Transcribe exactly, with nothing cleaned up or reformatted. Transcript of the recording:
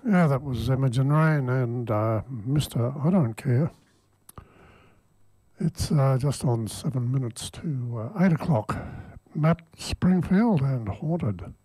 Yeah, that was Imogen Rain and uh, Mister I Don't Care. It's uh, just on seven minutes to uh, eight o'clock. Matt Springfield and Haunted.